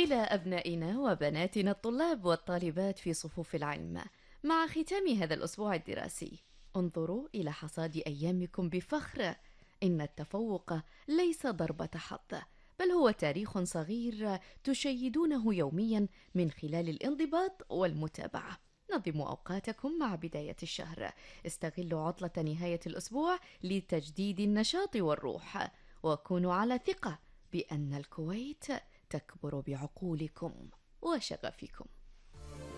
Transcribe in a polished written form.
إلى أبنائنا وبناتنا الطلاب والطالبات في صفوف العلم، مع ختام هذا الأسبوع الدراسي انظروا إلى حصاد أيامكم بفخر. إن التفوق ليس ضربة حظ، بل هو تاريخ صغير تشيدونه يوميا من خلال الانضباط والمتابعة. نظموا أوقاتكم مع بداية الشهر، استغلوا عطلة نهاية الأسبوع لتجديد النشاط والروح، وكونوا على ثقة بأن الكويت تكبر بعقولكم وشغفكم.